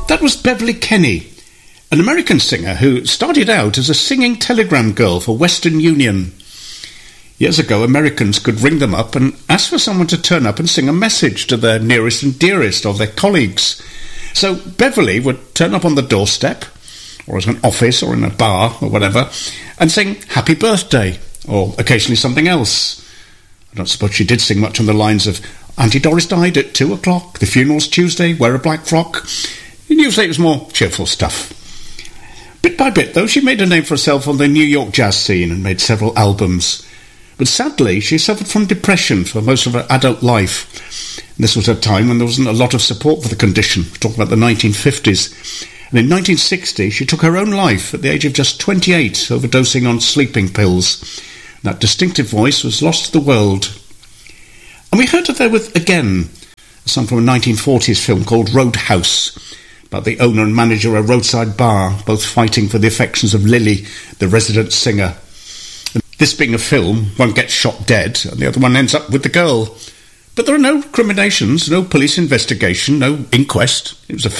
That was Beverly Kenny, an American singer who started out as a singing telegram girl for Western Union. Years ago, Americans could ring them up and ask for someone to turn up and sing a message to their nearest and dearest or their colleagues. So Beverly would turn up on the doorstep, or at an office or in a bar or whatever, and sing Happy Birthday, or occasionally something else. I don't suppose she did sing much on the lines of Auntie Doris died at 2 o'clock, the funeral's Tuesday, wear a black frock. Usually it was more cheerful stuff. Bit by bit, though, she made a name for herself on the New York jazz scene and made several albums. But sadly, she suffered from depression for most of her adult life. And this was a time when there wasn't a lot of support for the condition. We're talking about the 1950s. And in 1960, she took her own life at the age of just 28, overdosing on sleeping pills. That distinctive voice was lost to the world. And we heard her there with Again, a song from a 1940s film called Roadhouse, about the owner and manager of a roadside bar, both fighting for the affections of Lily, the resident singer. And this being a film, one gets shot dead, and the other one ends up with the girl. But there are no recriminations, no police investigation, no inquest. It was a